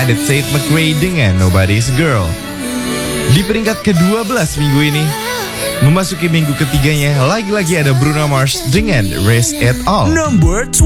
ada Tate McRae dengan Nobody's Girl. Di peringkat ke-12 minggu ini, memasuki minggu ketiganya, lagi-lagi ada Bruno Mars dengan Raise It All. Number 12.